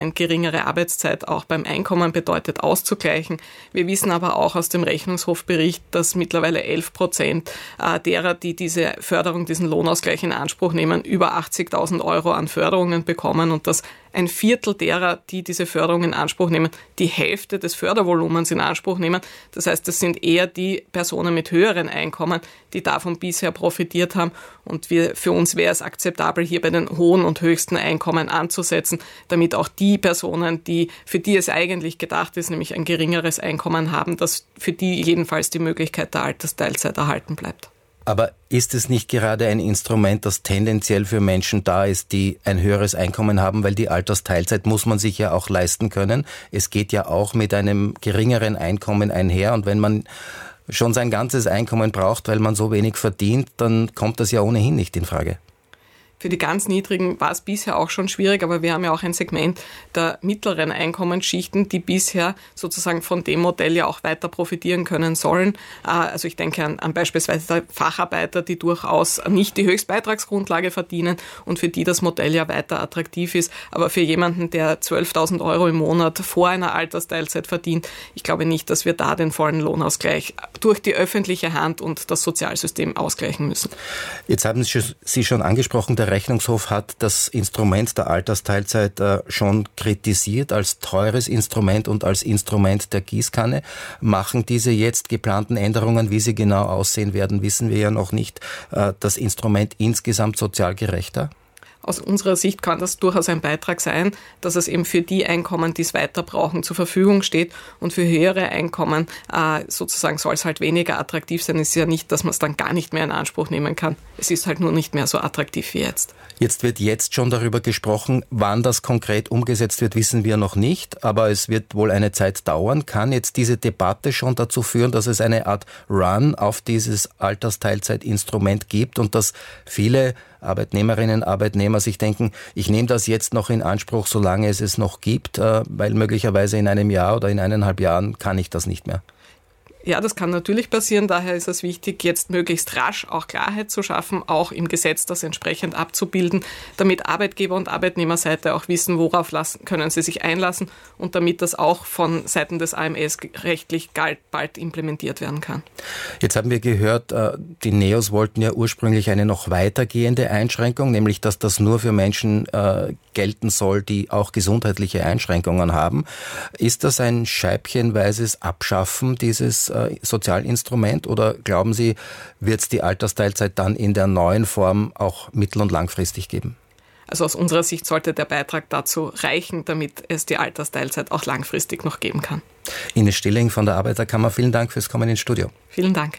Eine geringere Arbeitszeit auch beim Einkommen bedeutet auszugleichen. Wir wissen aber auch aus dem Rechnungshofbericht, dass mittlerweile 11% derer, die diese Förderung, diesen Lohnausgleich in Anspruch nehmen, über 80.000 Euro an Förderungen bekommen und dass ein Viertel derer, die diese Förderung in Anspruch nehmen, die Hälfte des Fördervolumens in Anspruch nehmen. Das heißt, das sind eher die Personen mit höheren Einkommen, die davon bisher profitiert haben. Und für uns wäre es akzeptabel, hier bei den hohen und höchsten Einkommen anzusetzen, damit auch die Personen, für die es eigentlich gedacht ist, nämlich ein geringeres Einkommen haben, dass für die jedenfalls die Möglichkeit der Altersteilzeit erhalten bleibt. Aber ist es nicht gerade ein Instrument, das tendenziell für Menschen da ist, die ein höheres Einkommen haben, weil die Altersteilzeit muss man sich ja auch leisten können. Es geht ja auch mit einem geringeren Einkommen einher und wenn man schon sein ganzes Einkommen braucht, weil man so wenig verdient, dann kommt das ja ohnehin nicht in Frage. Für die ganz Niedrigen war es bisher auch schon schwierig, aber wir haben ja auch ein Segment der mittleren Einkommensschichten, die bisher sozusagen von dem Modell ja auch weiter profitieren können sollen. Also ich denke an beispielsweise Facharbeiter, die durchaus nicht die Höchstbeitragsgrundlage verdienen und für die das Modell ja weiter attraktiv ist. Aber für jemanden, der 12.000 Euro im Monat vor einer Altersteilzeit verdient, ich glaube nicht, dass wir da den vollen Lohnausgleich durch die öffentliche Hand und das Sozialsystem ausgleichen müssen. Jetzt haben Sie schon angesprochen, der Rechnungshof hat das Instrument der Altersteilzeit schon kritisiert als teures Instrument und als Instrument der Gießkanne. Machen diese jetzt geplanten Änderungen, wie sie genau aussehen werden, wissen wir ja noch nicht, das Instrument insgesamt sozial gerechter? Aus unserer Sicht kann das durchaus ein Beitrag sein, dass es eben für die Einkommen, die es weiter brauchen, zur Verfügung steht und für höhere Einkommen sozusagen soll es halt weniger attraktiv sein. Es ist ja nicht, dass man es dann gar nicht mehr in Anspruch nehmen kann. Es ist halt nur nicht mehr so attraktiv wie jetzt. Jetzt wird schon darüber gesprochen, wann das konkret umgesetzt wird, wissen wir noch nicht, aber es wird wohl eine Zeit dauern. Kann jetzt diese Debatte schon dazu führen, dass es eine Art Run auf dieses Altersteilzeitinstrument gibt und dass viele Arbeitnehmerinnen, Arbeitnehmer sich denken, ich nehme das jetzt noch in Anspruch, solange es noch gibt, weil möglicherweise in einem Jahr oder in 1,5 Jahren kann ich das nicht mehr. Ja, das kann natürlich passieren. Daher ist es wichtig, jetzt möglichst rasch auch Klarheit zu schaffen, auch im Gesetz das entsprechend abzubilden, damit Arbeitgeber- und Arbeitnehmerseite auch wissen, worauf können sie sich einlassen und damit das auch von Seiten des AMS rechtlich bald implementiert werden kann. Jetzt haben wir gehört, die NEOS wollten ja ursprünglich eine noch weitergehende Einschränkung, nämlich dass das nur für Menschen gelten soll, die auch gesundheitliche Einschränkungen haben. Ist das ein scheibchenweises Abschaffen dieses Sozialinstrument oder glauben Sie, wird es die Altersteilzeit dann in der neuen Form auch mittel- und langfristig geben? Also aus unserer Sicht sollte der Beitrag dazu reichen, damit es die Altersteilzeit auch langfristig noch geben kann. Ines Stilling von der Arbeiterkammer, vielen Dank fürs Kommen ins Studio. Vielen Dank.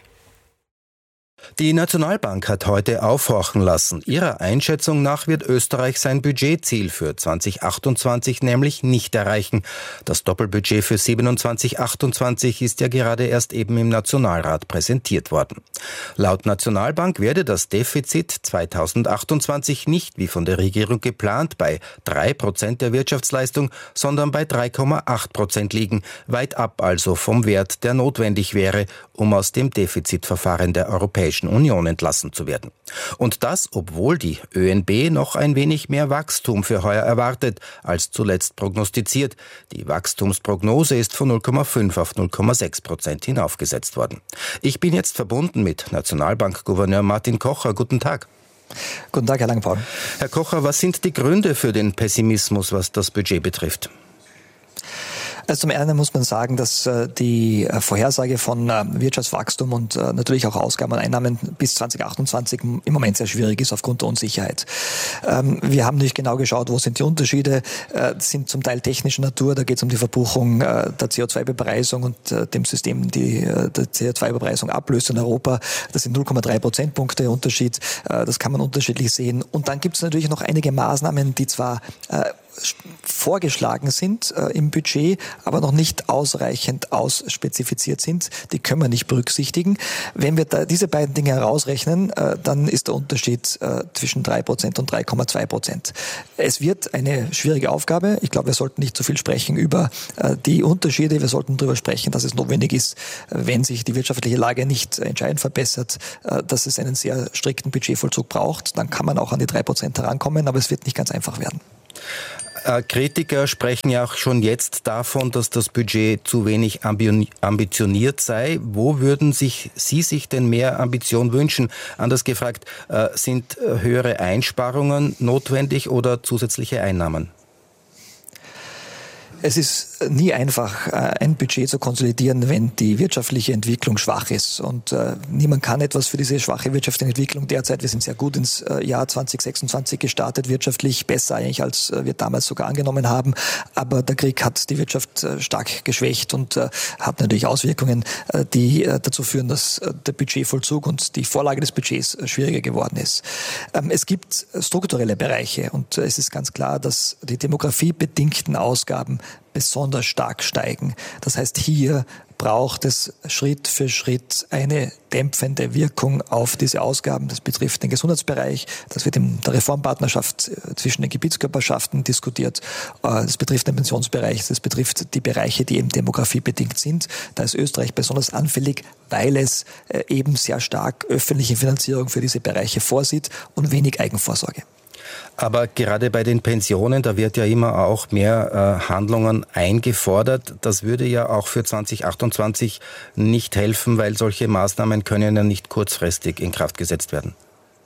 Die Nationalbank hat heute aufhorchen lassen. Ihrer Einschätzung nach wird Österreich sein Budgetziel für 2028 nämlich nicht erreichen. Das Doppelbudget für 27/28 ist ja gerade erst eben im Nationalrat präsentiert worden. Laut Nationalbank werde das Defizit 2028 nicht wie von der Regierung geplant bei 3% der Wirtschaftsleistung, sondern bei 3,8% liegen. Weit ab also vom Wert, der notwendig wäre, um aus dem Defizitverfahren der Europäischen Union entlassen zu werden. Und das, obwohl die ÖNB noch ein wenig mehr Wachstum für heuer erwartet, als zuletzt prognostiziert. Die Wachstumsprognose ist von 0,5 auf 0,6% hinaufgesetzt worden. Ich bin jetzt verbunden mit Nationalbankgouverneur Martin Kocher. Guten Tag. Guten Tag, Herr Langpaul. Herr Kocher, was sind die Gründe für den Pessimismus, was das Budget betrifft? Also zum einen muss man sagen, dass die Vorhersage von Wirtschaftswachstum und natürlich auch Ausgaben und Einnahmen bis 2028 im Moment sehr schwierig ist aufgrund der Unsicherheit. Wir haben nicht genau geschaut, wo sind die Unterschiede, sind zum Teil technischer Natur, da geht es um die Verbuchung der CO2-Bepreisung und dem System, die der CO2-Bepreisung ablöst in Europa. Das sind 0,3 Prozentpunkte Unterschied, das kann man unterschiedlich sehen. Und dann gibt es natürlich noch einige Maßnahmen, die zwar vorgeschlagen sind im Budget, aber noch nicht ausreichend ausspezifiziert sind. Die können wir nicht berücksichtigen. Wenn wir da diese beiden Dinge herausrechnen, dann ist der Unterschied zwischen 3% und 3,2%. Es wird eine schwierige Aufgabe. Ich glaube, wir sollten nicht zu viel sprechen über die Unterschiede. Wir sollten darüber sprechen, dass es notwendig ist, wenn sich die wirtschaftliche Lage nicht entscheidend verbessert, dass es einen sehr strikten Budgetvollzug braucht. Dann kann man auch an die 3% herankommen, aber es wird nicht ganz einfach werden. Kritiker sprechen ja auch schon jetzt davon, dass das Budget zu wenig ambitioniert sei. Wo würden Sie sich denn mehr Ambition wünschen? Anders gefragt, sind höhere Einsparungen notwendig oder zusätzliche Einnahmen? Es ist nie einfach, ein Budget zu konsolidieren, wenn die wirtschaftliche Entwicklung schwach ist. Und niemand kann etwas für diese schwache wirtschaftliche Entwicklung derzeit. Wir sind sehr gut ins Jahr 2026 gestartet, wirtschaftlich besser eigentlich, als wir damals sogar angenommen haben. Aber der Krieg hat die Wirtschaft stark geschwächt und hat natürlich Auswirkungen, die dazu führen, dass der Budgetvollzug und die Vorlage des Budgets schwieriger geworden ist. Es gibt strukturelle Bereiche und es ist ganz klar, dass die demografiebedingten Ausgaben besonders stark steigen. Das heißt, hier braucht es Schritt für Schritt eine dämpfende Wirkung auf diese Ausgaben. Das betrifft den Gesundheitsbereich, das wird in der Reformpartnerschaft zwischen den Gebietskörperschaften diskutiert, das betrifft den Pensionsbereich, das betrifft die Bereiche, die eben demografiebedingt sind. Da ist Österreich besonders anfällig, weil es eben sehr stark öffentliche Finanzierung für diese Bereiche vorsieht und wenig Eigenvorsorge. Aber gerade bei den Pensionen, da wird ja immer auch mehr Handlungen eingefordert. Das würde ja auch für 2028 nicht helfen, weil solche Maßnahmen können ja nicht kurzfristig in Kraft gesetzt werden.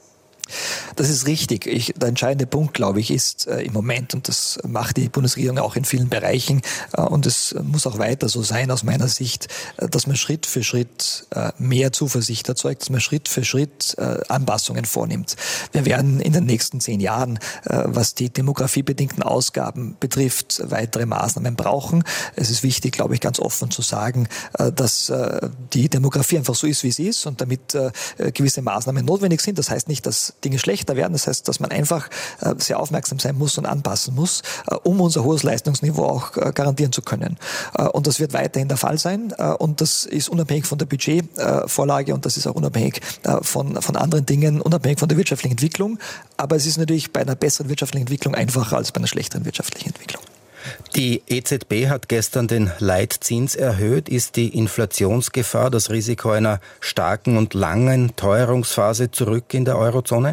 Das ist richtig. Der entscheidende Punkt, glaube ich, ist im Moment, und das macht die Bundesregierung auch in vielen Bereichen, und es muss auch weiter so sein aus meiner Sicht, dass man Schritt für Schritt mehr Zuversicht erzeugt, dass man Schritt für Schritt Anpassungen vornimmt. Wir werden in den nächsten 10 Jahren, was die demografiebedingten Ausgaben betrifft, weitere Maßnahmen brauchen. Es ist wichtig, glaube ich, ganz offen zu sagen, dass die Demografie einfach so ist, wie sie ist und damit gewisse Maßnahmen notwendig sind. Das heißt nicht, dass Dinge schlechter werden. Das heißt, dass man einfach sehr aufmerksam sein muss und anpassen muss, um unser hohes Leistungsniveau auch garantieren zu können. Und das wird weiterhin der Fall sein. Und das ist unabhängig von der Budgetvorlage und das ist auch unabhängig von anderen Dingen, unabhängig von der wirtschaftlichen Entwicklung. Aber es ist natürlich bei einer besseren wirtschaftlichen Entwicklung einfacher als bei einer schlechteren wirtschaftlichen Entwicklung. Die EZB hat gestern den Leitzins erhöht. Ist die Inflationsgefahr, das Risiko einer starken und langen Teuerungsphase zurück in der Eurozone?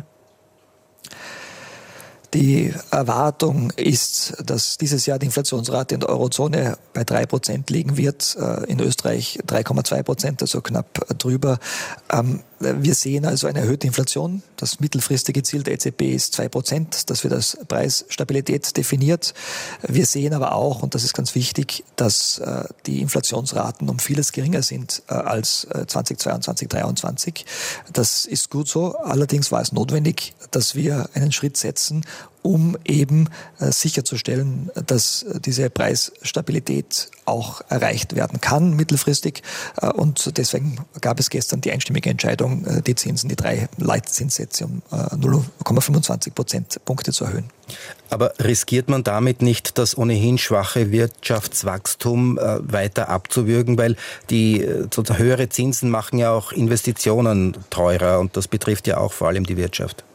Die Erwartung ist, dass dieses Jahr die Inflationsrate in der Eurozone bei 3% liegen wird, in Österreich 3,2%, also knapp drüber. Wir sehen also eine erhöhte Inflation. Das mittelfristige Ziel der EZB ist 2%. Das wird als Preisstabilität definiert. Wir sehen aber auch, und das ist ganz wichtig, dass die Inflationsraten um vieles geringer sind als 2022, 2023. Das ist gut so. Allerdings war es notwendig, dass wir einen Schritt setzen, um eben sicherzustellen, dass diese Preisstabilität auch erreicht werden kann mittelfristig. Und deswegen gab es gestern die einstimmige Entscheidung, die Zinsen, die 3 Leitzinssätze um 0,25 Prozentpunkte zu erhöhen. Aber riskiert man damit nicht, das ohnehin schwache Wirtschaftswachstum weiter abzuwürgen, weil die höhere Zinsen machen ja auch Investitionen teurer und das betrifft ja auch vor allem die Wirtschaft?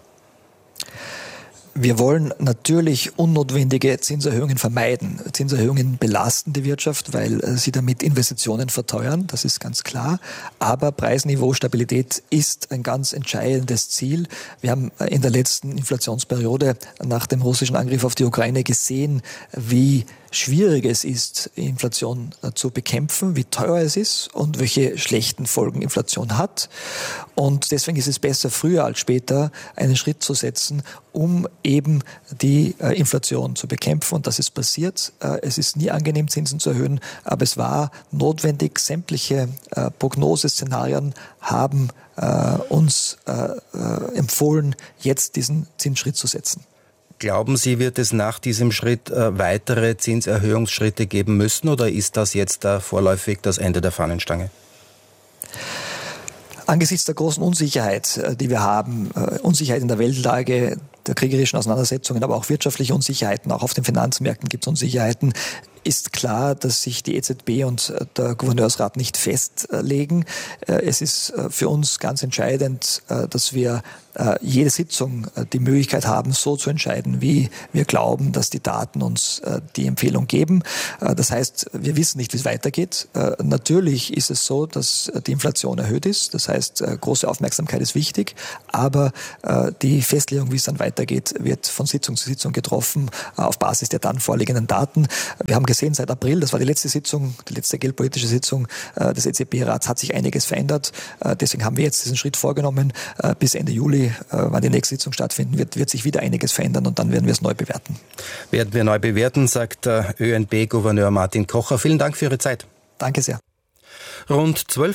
Wir wollen natürlich unnotwendige Zinserhöhungen vermeiden. Zinserhöhungen belasten die Wirtschaft, weil sie damit Investitionen verteuern, das ist ganz klar. Aber Preisniveaustabilität ist ein ganz entscheidendes Ziel. Wir haben in der letzten Inflationsperiode nach dem russischen Angriff auf die Ukraine gesehen, wie schwierig es ist, Inflation zu bekämpfen, wie teuer es ist und welche schlechten Folgen Inflation hat. Und deswegen ist es besser, früher als später einen Schritt zu setzen, um eben die Inflation zu bekämpfen. Und das ist passiert. Es ist nie angenehm, Zinsen zu erhöhen, aber es war notwendig. Sämtliche Prognoseszenarien haben uns empfohlen, jetzt diesen Zinsschritt zu setzen. Glauben Sie, wird es nach diesem Schritt weitere Zinserhöhungsschritte geben müssen oder ist das jetzt vorläufig das Ende der Fahnenstange? Angesichts der großen Unsicherheit, die wir haben, Unsicherheit in der Weltlage, der kriegerischen Auseinandersetzungen, aber auch wirtschaftliche Unsicherheiten, auch auf den Finanzmärkten gibt es Unsicherheiten, ist klar, dass sich die EZB und der Gouverneursrat nicht festlegen. Es ist für uns ganz entscheidend, dass wir jede Sitzung die Möglichkeit haben, so zu entscheiden, wie wir glauben, dass die Daten uns die Empfehlung geben. Das heißt, wir wissen nicht, wie es weitergeht. Natürlich ist es so, dass die Inflation erhöht ist. Das heißt, große Aufmerksamkeit ist wichtig. Aber die Festlegung, wie es dann weitergeht, wird von Sitzung zu Sitzung getroffen auf Basis der dann vorliegenden Daten. Wir haben gesehen, seit April, das war die letzte Sitzung, die letzte geldpolitische Sitzung des EZB-Rats, hat sich einiges verändert. Deswegen haben wir jetzt diesen Schritt vorgenommen. Bis Ende Juli, wann die nächste Sitzung stattfinden wird, wird sich wieder einiges verändern und dann werden wir es neu bewerten. Werden wir neu bewerten, sagt ÖNB-Gouverneur Martin Kocher. Vielen Dank für Ihre Zeit. Danke sehr. Rund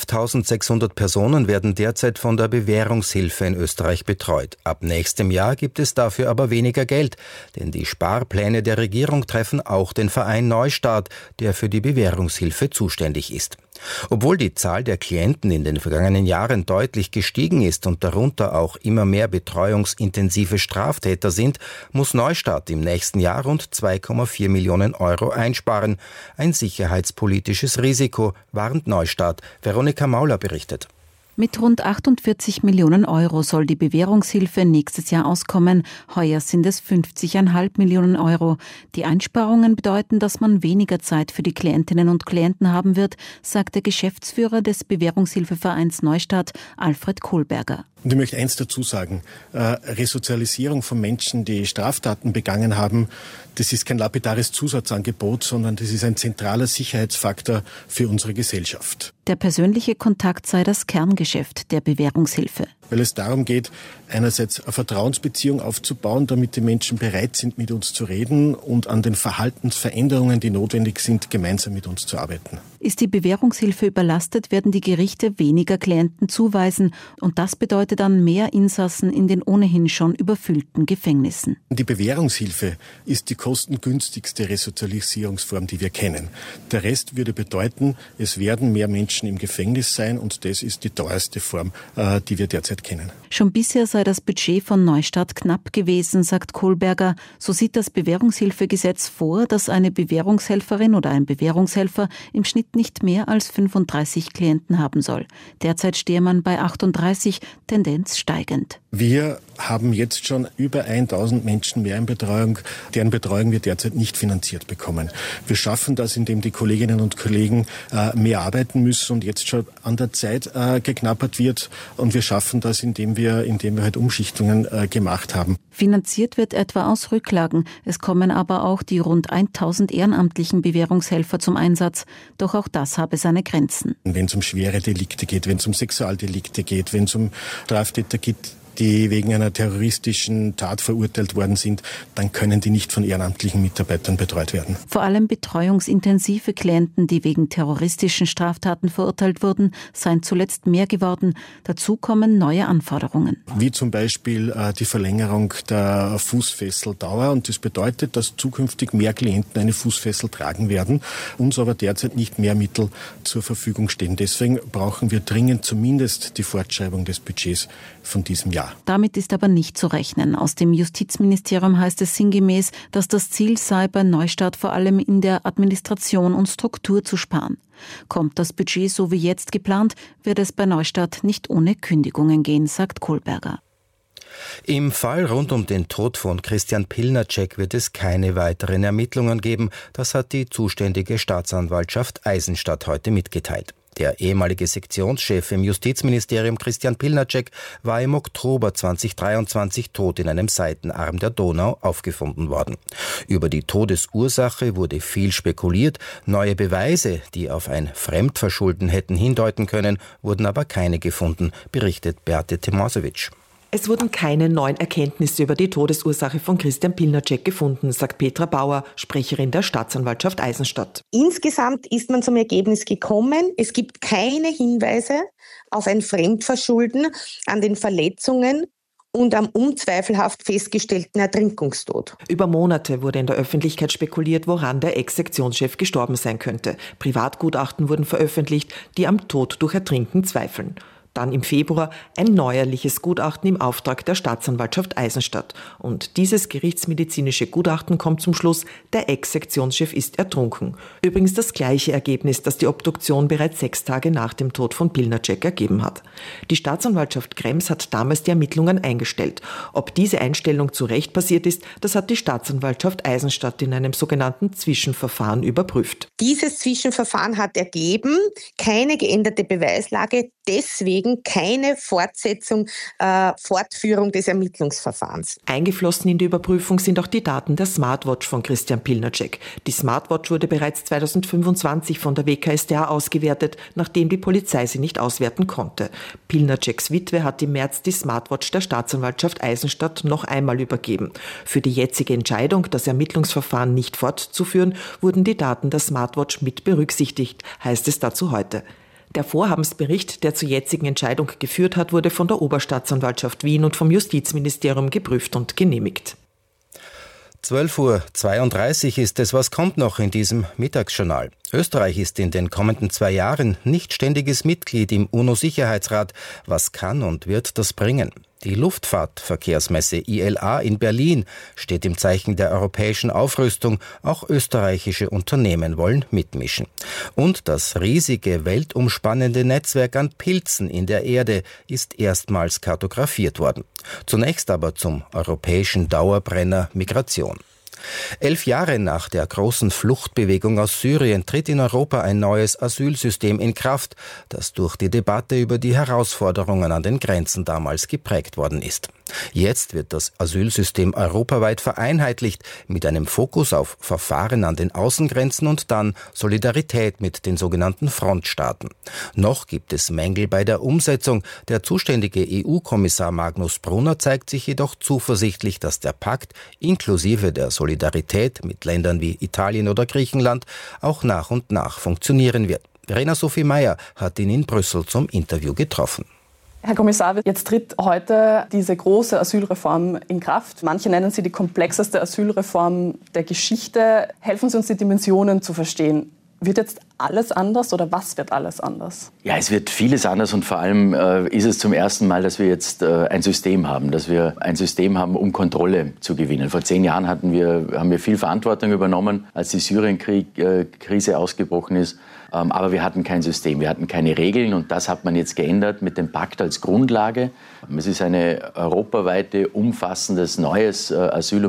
12.600 Personen werden derzeit von der Bewährungshilfe in Österreich betreut. Ab nächstem Jahr gibt es dafür aber weniger Geld, denn die Sparpläne der Regierung treffen auch den Verein Neustart, der für die Bewährungshilfe zuständig ist. Obwohl die Zahl der Klienten in den vergangenen Jahren deutlich gestiegen ist und darunter auch immer mehr betreuungsintensive Straftäter sind, muss Neustart im nächsten Jahr rund 2,4 Millionen Euro einsparen. Ein sicherheitspolitisches Risiko, warnt Neustart. Veronika Mauler berichtet. Mit rund 48 Millionen Euro soll die Bewährungshilfe nächstes Jahr auskommen. Heuer sind es 50,5 Millionen Euro. Die Einsparungen bedeuten, dass man weniger Zeit für die Klientinnen und Klienten haben wird, sagt der Geschäftsführer des Bewährungshilfevereins Neustart, Alfred Kohlberger. Und ich möchte eins dazu sagen, Resozialisierung von Menschen, die Straftaten begangen haben, das ist kein lapidares Zusatzangebot, sondern das ist ein zentraler Sicherheitsfaktor für unsere Gesellschaft. Der persönliche Kontakt sei das Kerngeschäft der Bewährungshilfe. Weil es darum geht, einerseits eine Vertrauensbeziehung aufzubauen, damit die Menschen bereit sind, mit uns zu reden und an den Verhaltensveränderungen, die notwendig sind, gemeinsam mit uns zu arbeiten. Ist die Bewährungshilfe überlastet, werden die Gerichte weniger Klienten zuweisen und das bedeutet dann mehr Insassen in den ohnehin schon überfüllten Gefängnissen. Die Bewährungshilfe ist die kostengünstigste Resozialisierungsform, die wir kennen. Der Rest würde bedeuten, es werden mehr Menschen im Gefängnis sein und das ist die teuerste Form, die wir derzeit kennen. Schon bisher sei das Budget von Neustart knapp gewesen, sagt Kohlberger. So sieht das Bewährungshilfegesetz vor, dass eine Bewährungshelferin oder ein Bewährungshelfer im Schnitt nicht mehr als 35 Klienten haben soll. Derzeit stehe man bei 38, Tendenz steigend. Wir haben jetzt schon über 1000 Menschen mehr in Betreuung, deren Betreuung wir derzeit nicht finanziert bekommen. Wir schaffen das, indem die Kolleginnen und Kollegen mehr arbeiten müssen und jetzt schon an der Zeit geknabbert wird. Und wir schaffen das, indem wir halt Umschichtungen gemacht haben. Finanziert wird etwa aus Rücklagen. Es kommen aber auch die rund 1000 ehrenamtlichen Bewährungshelfer zum Einsatz. Doch auch das habe seine Grenzen. Wenn es um schwere Delikte geht, wenn es um Sexualdelikte geht, wenn es um Straftäter geht, die wegen einer terroristischen Tat verurteilt worden sind, dann können die nicht von ehrenamtlichen Mitarbeitern betreut werden. Vor allem betreuungsintensive Klienten, die wegen terroristischen Straftaten verurteilt wurden, seien zuletzt mehr geworden. Dazu kommen neue Anforderungen. Wie zum Beispiel die Verlängerung der Fußfesseldauer. Und das bedeutet, dass zukünftig mehr Klienten eine Fußfessel tragen werden, uns aber derzeit nicht mehr Mittel zur Verfügung stehen. Deswegen brauchen wir dringend zumindest die Fortschreibung des Budgets von diesem Jahr. Damit ist aber nicht zu rechnen. Aus dem Justizministerium heißt es sinngemäß, dass das Ziel sei, bei Neustart vor allem in der Administration und Struktur zu sparen. Kommt das Budget so wie jetzt geplant, wird es bei Neustart nicht ohne Kündigungen gehen, sagt Kohlberger. Im Fall rund um den Tod von Christian Pilnacek wird es keine weiteren Ermittlungen geben. Das hat die zuständige Staatsanwaltschaft Eisenstadt heute mitgeteilt. Der ehemalige Sektionschef im Justizministerium Christian Pilnacek war im Oktober 2023 tot in einem Seitenarm der Donau aufgefunden worden. Über die Todesursache wurde viel spekuliert. Neue Beweise, die auf ein Fremdverschulden hätten hindeuten können, wurden aber keine gefunden, berichtet Beate Tomasewitsch. Es wurden keine neuen Erkenntnisse über die Todesursache von Christian Pilnacek gefunden, sagt Petra Bauer, Sprecherin der Staatsanwaltschaft Eisenstadt. Insgesamt ist man zum Ergebnis gekommen, es gibt keine Hinweise auf ein Fremdverschulden an den Verletzungen und am unzweifelhaft festgestellten Ertrinkungstod. Über Monate wurde in der Öffentlichkeit spekuliert, woran der Ex-Sektionschef gestorben sein könnte. Privatgutachten wurden veröffentlicht, die am Tod durch Ertrinken zweifeln. Dann im Februar ein neuerliches Gutachten im Auftrag der Staatsanwaltschaft Eisenstadt. Und dieses gerichtsmedizinische Gutachten kommt zum Schluss, der Ex-Sektionschef ist ertrunken. Übrigens das gleiche Ergebnis, das die Obduktion bereits 6 Tage nach dem Tod von Pilnacek ergeben hat. Die Staatsanwaltschaft Krems hat damals die Ermittlungen eingestellt. Ob diese Einstellung zu Recht passiert ist, das hat die Staatsanwaltschaft Eisenstadt in einem sogenannten Zwischenverfahren überprüft. Dieses Zwischenverfahren hat ergeben, keine geänderte Beweislage, deswegen keine Fortführung des Ermittlungsverfahrens. Eingeflossen in die Überprüfung sind auch die Daten der Smartwatch von Christian Pilnacek. Die Smartwatch wurde bereits 2025 von der WKStA ausgewertet, nachdem die Polizei sie nicht auswerten konnte. Pilnaceks Witwe hat im März die Smartwatch der Staatsanwaltschaft Eisenstadt noch einmal übergeben. Für die jetzige Entscheidung, das Ermittlungsverfahren nicht fortzuführen, wurden die Daten der Smartwatch mit berücksichtigt, heißt es dazu heute. Der Vorhabensbericht, der zur jetzigen Entscheidung geführt hat, wurde von der Oberstaatsanwaltschaft Wien und vom Justizministerium geprüft und genehmigt. 12:32 Uhr ist es. Was kommt noch in diesem Mittagsjournal? Österreich ist in den kommenden 2 Jahren nicht ständiges Mitglied im UNO-Sicherheitsrat. Was kann und wird das bringen? Die Luftfahrtverkehrsmesse ILA in Berlin steht im Zeichen der europäischen Aufrüstung. Auch österreichische Unternehmen wollen mitmischen. Und das riesige, weltumspannende Netzwerk an Pilzen in der Erde ist erstmals kartografiert worden. Zunächst aber zum europäischen Dauerbrenner Migration. 11 Jahre nach der großen Fluchtbewegung aus Syrien tritt in Europa ein neues Asylsystem in Kraft, das durch die Debatte über die Herausforderungen an den Grenzen damals geprägt worden ist. Jetzt wird das Asylsystem europaweit vereinheitlicht mit einem Fokus auf Verfahren an den Außengrenzen und dann Solidarität mit den sogenannten Frontstaaten. Noch gibt es Mängel bei der Umsetzung. Der zuständige EU-Kommissar Magnus Brunner zeigt sich jedoch zuversichtlich, dass der Pakt inklusive der Solidarität mit Ländern wie Italien oder Griechenland auch nach und nach funktionieren wird. Verena Sophie Meyer hat ihn in Brüssel zum Interview getroffen. Herr Kommissar, jetzt tritt heute diese große Asylreform in Kraft. Manche nennen sie die komplexeste Asylreform der Geschichte. Helfen Sie uns, die Dimensionen zu verstehen. Wird jetzt alles anders oder was wird alles anders? Ja, es wird vieles anders und vor allem ist es zum ersten Mal, dass wir jetzt ein System haben, um Kontrolle zu gewinnen. Vor 10 Jahren haben wir viel Verantwortung übernommen, als die Syrien-Krise ausgebrochen ist. Aber wir hatten kein System, wir hatten keine Regeln und das hat man jetzt geändert mit dem Pakt als Grundlage. Es ist ein europaweite, umfassendes, neues Asyl- und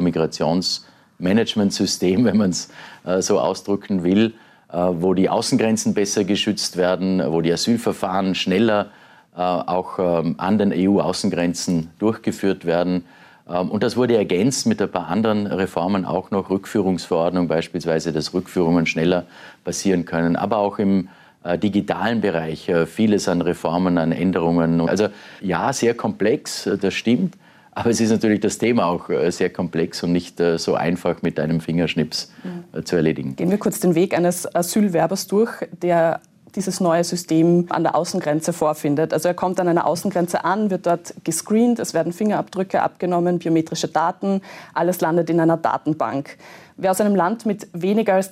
Migrationsmanagementsystem, wenn man es so ausdrücken will, wo die Außengrenzen besser geschützt werden, wo die Asylverfahren schneller auch an den EU-Außengrenzen durchgeführt werden. Und das wurde ergänzt mit ein paar anderen Reformen, auch noch Rückführungsverordnung beispielsweise, dass Rückführungen schneller passieren können, aber auch im digitalen Bereich vieles an Reformen, an Änderungen. Also ja, sehr komplex, das stimmt, aber es ist natürlich das Thema auch sehr komplex und nicht so einfach mit einem Fingerschnips zu erledigen. Gehen wir kurz den Weg eines Asylwerbers durch, der dieses neue System an der Außengrenze vorfindet. Also er kommt an einer Außengrenze an, wird dort gescreent, es werden Fingerabdrücke abgenommen, biometrische Daten, alles landet in einer Datenbank. Wer aus einem Land mit weniger als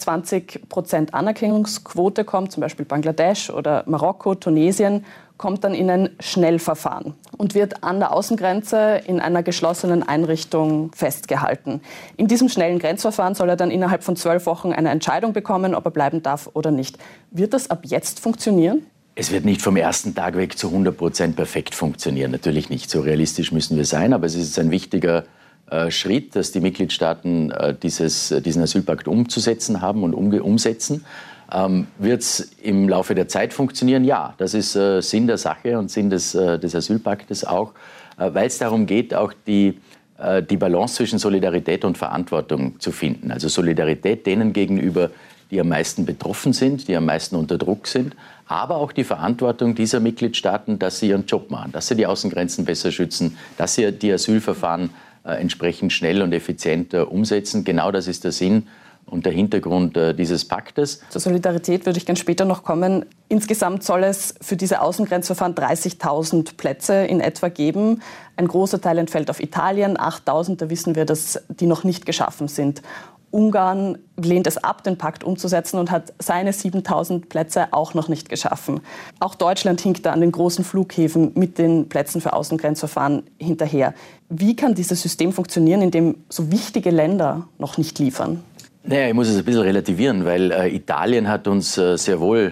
20% Anerkennungsquote kommt, zum Beispiel Bangladesch oder Marokko, Tunesien, kommt dann in ein Schnellverfahren und wird an der Außengrenze in einer geschlossenen Einrichtung festgehalten. In diesem schnellen Grenzverfahren soll er dann innerhalb von 12 Wochen eine Entscheidung bekommen, ob er bleiben darf oder nicht. Wird das ab jetzt funktionieren? Es wird nicht vom ersten Tag weg zu 100% perfekt funktionieren. Natürlich nicht, so realistisch müssen wir sein, aber es ist ein wichtiger Schritt, dass die Mitgliedstaaten diesen Asylpakt umzusetzen haben und umsetzen. Wird es im Laufe der Zeit funktionieren? Ja, das ist Sinn der Sache und Sinn des Asylpaktes auch, weil es darum geht, auch die Balance zwischen Solidarität und Verantwortung zu finden. Also Solidarität denen gegenüber, die am meisten betroffen sind, die am meisten unter Druck sind, aber auch die Verantwortung dieser Mitgliedstaaten, dass sie ihren Job machen, dass sie die Außengrenzen besser schützen, dass sie die Asylverfahren entsprechend schnell und effizient umsetzen. Genau das ist der Sinn und der Hintergrund dieses Paktes. Zur Solidarität würde ich gerne später noch kommen. Insgesamt soll es für diese Außengrenzverfahren 30.000 Plätze in etwa geben. Ein großer Teil entfällt auf Italien, 8.000, da wissen wir, dass die noch nicht geschaffen sind. Ungarn lehnt es ab, den Pakt umzusetzen und hat seine 7.000 Plätze auch noch nicht geschaffen. Auch Deutschland hinkt da an den großen Flughäfen mit den Plätzen für Außengrenzverfahren hinterher. Wie kann dieses System funktionieren, in dem so wichtige Länder noch nicht liefern? Naja, ich muss es ein bisschen relativieren, weil Italien hat uns sehr wohl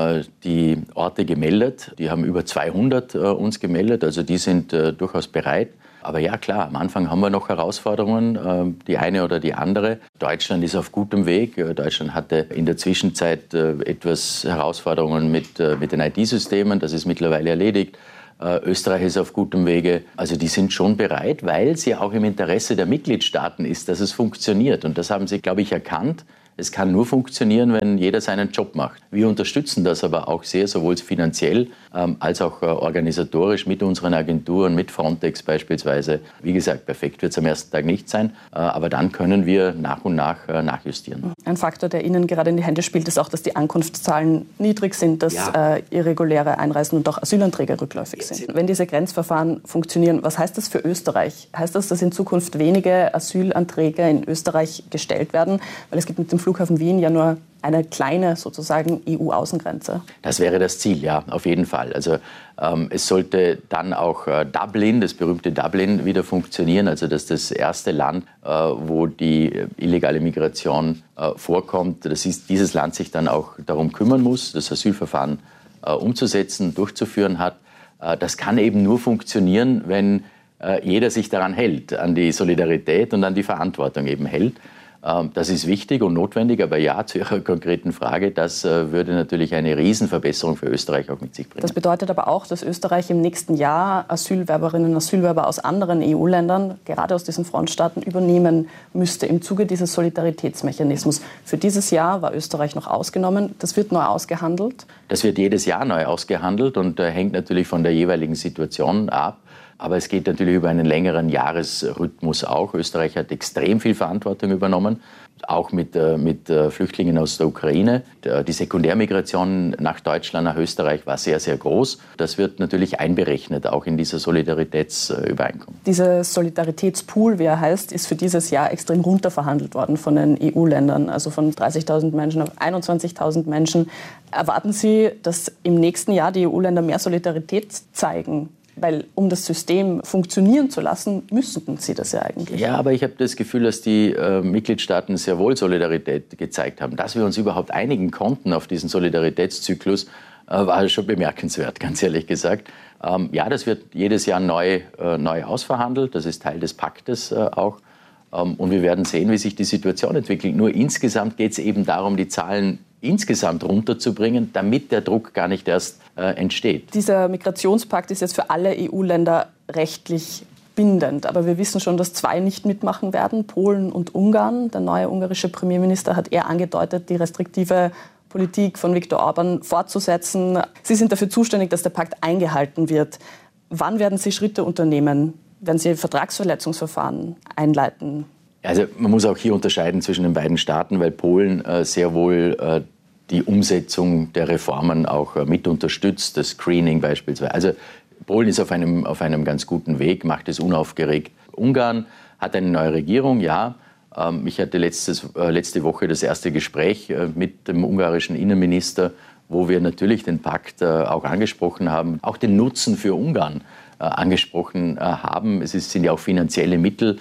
die Orte gemeldet. Die haben über 200 uns gemeldet, also die sind durchaus bereit. Aber ja, klar, am Anfang haben wir noch Herausforderungen, die eine oder die andere. Deutschland ist auf gutem Weg. Deutschland hatte in der Zwischenzeit etwas Herausforderungen mit den IT-Systemen. Das ist mittlerweile erledigt. Österreich ist auf gutem Wege. Also die sind schon bereit, weil es ja auch im Interesse der Mitgliedstaaten ist, dass es funktioniert. Und das haben sie, glaube ich, erkannt. Es kann nur funktionieren, wenn jeder seinen Job macht. Wir unterstützen das aber auch sehr, sowohl finanziell als auch organisatorisch mit unseren Agenturen, mit Frontex beispielsweise. Wie gesagt, perfekt wird es am ersten Tag nicht sein, aber dann können wir nach und nach nachjustieren. Ein Faktor, der Ihnen gerade in die Hände spielt, ist auch, dass die Ankunftszahlen niedrig sind, dass irreguläre Einreisen und auch Asylanträge rückläufig sind. Wenn diese Grenzverfahren funktionieren, was heißt das für Österreich? Heißt das, dass in Zukunft wenige Asylanträge in Österreich gestellt werden? Weil es gibt mit dem Flughafen Wien ja nur eine kleine sozusagen EU-Außengrenze. Das wäre das Ziel, ja, auf jeden Fall. Also es sollte dann auch Dublin, das berühmte Dublin, wieder funktionieren. Also dass das erste Land, wo die illegale Migration vorkommt, das ist dieses Land sich dann auch darum kümmern muss, das Asylverfahren umzusetzen, durchzuführen hat. Das kann eben nur funktionieren, wenn jeder sich daran hält, an die Solidarität und an die Verantwortung eben hält. Das ist wichtig und notwendig, aber ja, zu Ihrer konkreten Frage, das würde natürlich eine Riesenverbesserung für Österreich auch mit sich bringen. Das bedeutet aber auch, dass Österreich im nächsten Jahr Asylwerberinnen und Asylwerber aus anderen EU-Ländern, gerade aus diesen Frontstaaten, übernehmen müsste im Zuge dieses Solidaritätsmechanismus. Für dieses Jahr war Österreich noch ausgenommen. Das wird neu ausgehandelt. Das wird jedes Jahr neu ausgehandelt und hängt natürlich von der jeweiligen Situation ab. Aber es geht natürlich über einen längeren Jahresrhythmus auch. Österreich hat extrem viel Verantwortung übernommen, auch mit Flüchtlingen aus der Ukraine. Die Sekundärmigration nach Deutschland, nach Österreich war sehr, sehr groß. Das wird natürlich einberechnet, auch in dieser Solidaritätsübereinkunft. Dieser Solidaritätspool, wie er heißt, ist für dieses Jahr extrem runterverhandelt worden von den EU-Ländern, also von 30.000 Menschen auf 21.000 Menschen. Erwarten Sie, dass im nächsten Jahr die EU-Länder mehr Solidarität zeigen? Weil um das System funktionieren zu lassen, müssten sie das ja eigentlich. Ja, aber ich habe das Gefühl, dass die Mitgliedstaaten sehr wohl Solidarität gezeigt haben. Dass wir uns überhaupt einigen konnten auf diesen Solidaritätszyklus, war schon bemerkenswert, ganz ehrlich gesagt. Ja, das wird jedes Jahr neu ausverhandelt. Das ist Teil des Paktes auch. Und wir werden sehen, wie sich die Situation entwickelt. Nur insgesamt geht es eben darum, die Zahlen insgesamt runterzubringen, damit der Druck gar nicht erst entsteht. Dieser Migrationspakt ist jetzt für alle EU-Länder rechtlich bindend. Aber wir wissen schon, dass zwei nicht mitmachen werden, Polen und Ungarn. Der neue ungarische Premierminister hat eher angedeutet, die restriktive Politik von Viktor Orbán fortzusetzen. Sie sind dafür zuständig, dass der Pakt eingehalten wird. Wann werden Sie Schritte unternehmen? Werden Sie Vertragsverletzungsverfahren einleiten? Also man muss auch hier unterscheiden zwischen den beiden Staaten, weil Polen sehr wohl die Umsetzung der Reformen auch mit unterstützt, das Screening beispielsweise. Also Polen ist auf einem ganz guten Weg, macht es unaufgeregt. Ungarn hat eine neue Regierung, ja. Ich hatte letzte Woche das erste Gespräch mit dem ungarischen Innenminister, wo wir natürlich den Pakt auch angesprochen haben, auch den Nutzen für Ungarn angesprochen haben. Es sind ja auch finanzielle Mittel,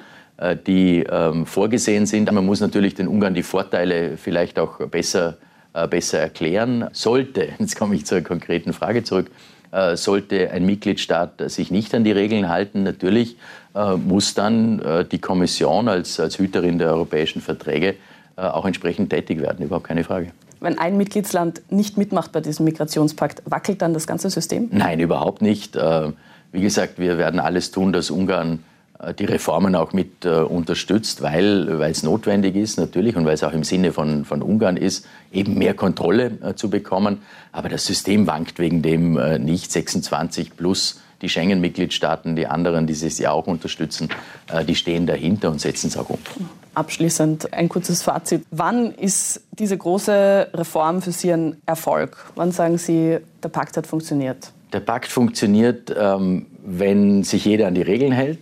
die vorgesehen sind. Man muss natürlich den Ungarn die Vorteile vielleicht auch besser erklären. Jetzt komme ich zur konkreten Frage zurück, sollte ein Mitgliedstaat sich nicht an die Regeln halten, natürlich muss dann die Kommission als Hüterin der europäischen Verträge auch entsprechend tätig werden, überhaupt keine Frage. Wenn ein Mitgliedsland nicht mitmacht bei diesem Migrationspakt, wackelt dann das ganze System? Nein, überhaupt nicht. Wie gesagt, wir werden alles tun, dass Ungarn die Reformen auch mit unterstützt, weil es notwendig ist natürlich und weil es auch im Sinne von Ungarn ist, eben mehr Kontrolle zu bekommen. Aber das System wankt wegen dem nicht. 26 plus die Schengen-Mitgliedstaaten, die anderen, die es ja auch unterstützen, die stehen dahinter und setzen es auch um. Abschließend ein kurzes Fazit. Wann ist diese große Reform für Sie ein Erfolg? Wann sagen Sie, der Pakt hat funktioniert? Der Pakt funktioniert, wenn sich jeder an die Regeln hält.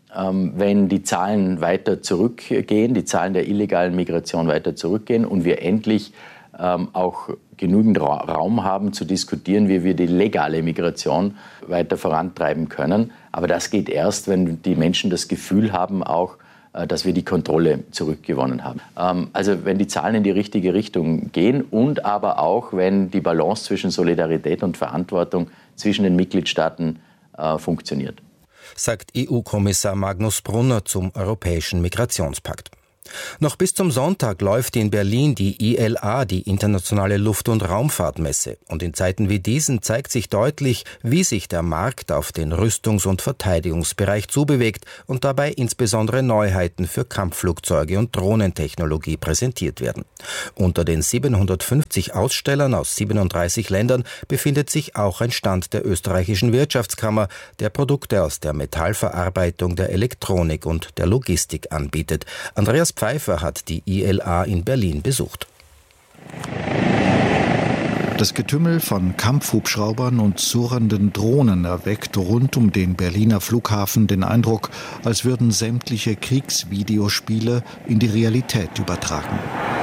wenn die Zahlen weiter zurückgehen, die Zahlen der illegalen Migration weiter zurückgehen und wir endlich auch genügend Raum haben zu diskutieren, wie wir die legale Migration weiter vorantreiben können. Aber das geht erst, wenn die Menschen das Gefühl haben, auch, dass wir die Kontrolle zurückgewonnen haben. Also wenn die Zahlen in die richtige Richtung gehen und aber auch, wenn die Balance zwischen Solidarität und Verantwortung zwischen den Mitgliedstaaten funktioniert. Sagt EU-Kommissar Magnus Brunner zum Europäischen Migrationspakt. Noch bis zum Sonntag läuft in Berlin die ILA, die Internationale Luft- und Raumfahrtmesse. Und in Zeiten wie diesen zeigt sich deutlich, wie sich der Markt auf den Rüstungs- und Verteidigungsbereich zubewegt und dabei insbesondere Neuheiten für Kampfflugzeuge und Drohnentechnologie präsentiert werden. Unter den 750 Ausstellern aus 37 Ländern befindet sich auch ein Stand der österreichischen Wirtschaftskammer, der Produkte aus der Metallverarbeitung, der Elektronik und der Logistik anbietet. Andreas Pfeiffer hat die ILA in Berlin besucht. Das Getümmel von Kampfhubschraubern und surrenden Drohnen erweckt rund um den Berliner Flughafen den Eindruck, als würden sämtliche Kriegsvideospiele in die Realität übertragen.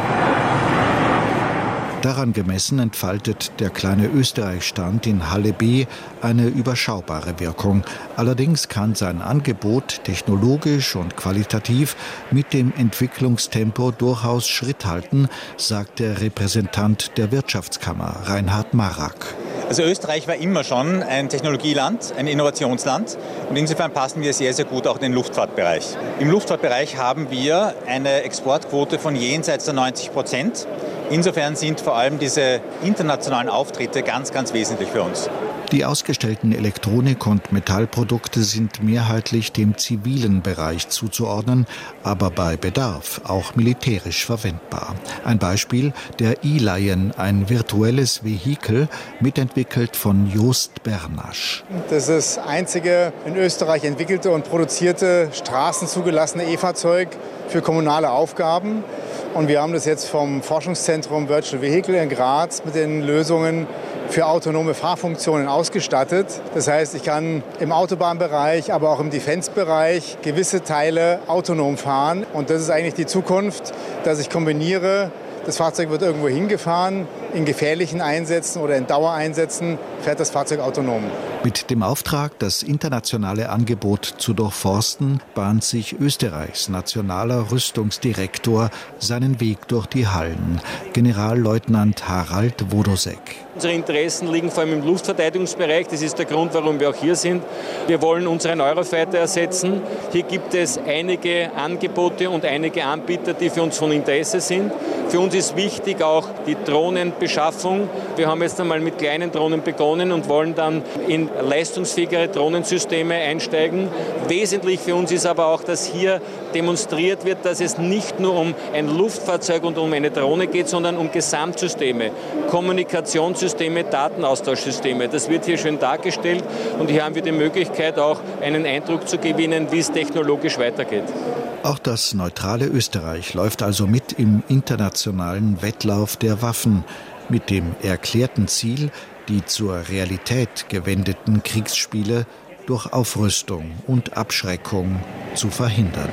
Daran gemessen entfaltet der kleine Österreich-Stand in Halle B eine überschaubare Wirkung. Allerdings kann sein Angebot technologisch und qualitativ mit dem Entwicklungstempo durchaus Schritt halten, sagt der Repräsentant der Wirtschaftskammer, Reinhard Marak. Also Österreich war immer schon ein Technologieland, ein Innovationsland und insofern passen wir sehr, sehr gut auch in den Luftfahrtbereich. Im Luftfahrtbereich haben wir eine Exportquote von jenseits der 90%. Insofern sind vor allem diese internationalen Auftritte ganz, ganz wesentlich für uns. Die ausgestellten Elektronik- und Metallprodukte sind mehrheitlich dem zivilen Bereich zuzuordnen, aber bei Bedarf auch militärisch verwendbar. Ein Beispiel, der E-Lion, ein virtuelles Vehikel, mitentwickelt von Jost Bernasch. Das ist das einzige in Österreich entwickelte und produzierte straßenzugelassene E-Fahrzeug für kommunale Aufgaben. Und wir haben das jetzt vom Forschungszentrum Virtual Vehicle in Graz mit den Lösungen für autonome Fahrfunktionen ausgestattet. Das heißt, ich kann im Autobahnbereich, aber auch im Defense-Bereich gewisse Teile autonom fahren. Und das ist eigentlich die Zukunft, dass ich kombiniere. Das Fahrzeug wird irgendwo hingefahren, in gefährlichen Einsätzen oder in Dauereinsätzen fährt das Fahrzeug autonom. Mit dem Auftrag, das internationale Angebot zu durchforsten, bahnt sich Österreichs nationaler Rüstungsdirektor seinen Weg durch die Hallen. Generalleutnant Harald Wodosek. Unsere Interessen liegen vor allem im Luftverteidigungsbereich. Das ist der Grund, warum wir auch hier sind. Wir wollen unseren Eurofighter ersetzen. Hier gibt es einige Angebote und einige Anbieter, die für uns von Interesse sind. Für uns ist wichtig auch die Drohnenbeschaffung. Wir haben jetzt einmal mit kleinen Drohnen begonnen und wollen dann in leistungsfähigere Drohnensysteme einsteigen. Wesentlich für uns ist aber auch, dass hier demonstriert wird, dass es nicht nur um ein Luftfahrzeug und um eine Drohne geht, sondern um Gesamtsysteme, Kommunikationssysteme, Datenaustauschsysteme. Das wird hier schön dargestellt und hier haben wir die Möglichkeit, auch einen Eindruck zu gewinnen, wie es technologisch weitergeht. Auch das neutrale Österreich läuft also mit im internationalen Wettlauf der Waffen mit dem erklärten Ziel, die zur Realität gewendeten Kriegsspiele durch Aufrüstung und Abschreckung zu verhindern.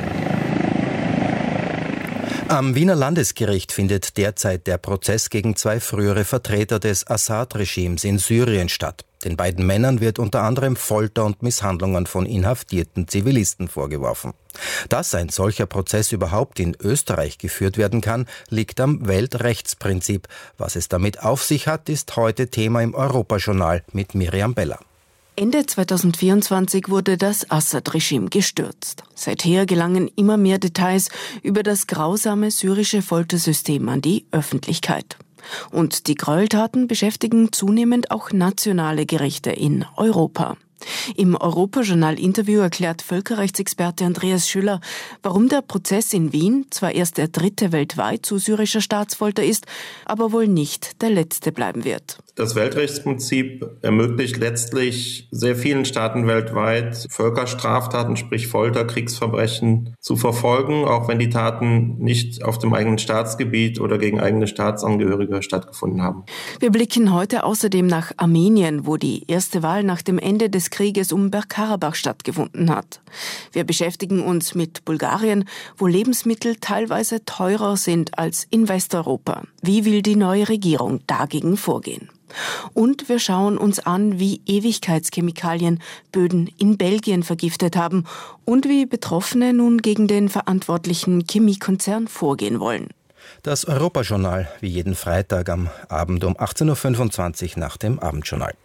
Am Wiener Landesgericht findet derzeit der Prozess gegen 2 frühere Vertreter des Assad-Regimes in Syrien statt. Den beiden Männern wird unter anderem Folter und Misshandlungen von inhaftierten Zivilisten vorgeworfen. Dass ein solcher Prozess überhaupt in Österreich geführt werden kann, liegt am Weltrechtsprinzip. Was es damit auf sich hat, ist heute Thema im Europajournal mit Miriam Beller. Ende 2024 wurde das Assad-Regime gestürzt. Seither gelangen immer mehr Details über das grausame syrische Foltersystem an die Öffentlichkeit. Und die Gräueltaten beschäftigen zunehmend auch nationale Gerichte in Europa. Im Europajournal-Interview erklärt Völkerrechtsexperte Andreas Schüller, warum der Prozess in Wien zwar erst der 3. weltweit zu syrischer Staatsfolter ist, aber wohl nicht der letzte bleiben wird. Das Weltrechtsprinzip ermöglicht letztlich sehr vielen Staaten weltweit, Völkerstraftaten, sprich Folter, Kriegsverbrechen zu verfolgen, auch wenn die Taten nicht auf dem eigenen Staatsgebiet oder gegen eigene Staatsangehörige stattgefunden haben. Wir blicken heute außerdem nach Armenien, wo die erste Wahl nach dem Ende des Krieges um Bergkarabach stattgefunden hat. Wir beschäftigen uns mit Bulgarien, wo Lebensmittel teilweise teurer sind als in Westeuropa. Wie will die neue Regierung dagegen vorgehen? Und wir schauen uns an, wie Ewigkeitschemikalien Böden in Belgien vergiftet haben und wie Betroffene nun gegen den verantwortlichen Chemiekonzern vorgehen wollen. Das Europajournal wie jeden Freitag am Abend um 18.25 Uhr nach dem Abendjournal.